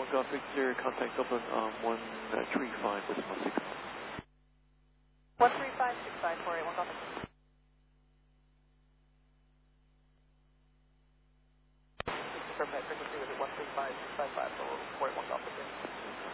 Golf Victor, contact Dublin 135 with 16. 13565 481 Golf Victor. Confirm that frequency was at 13565 for 481 Golf Victor.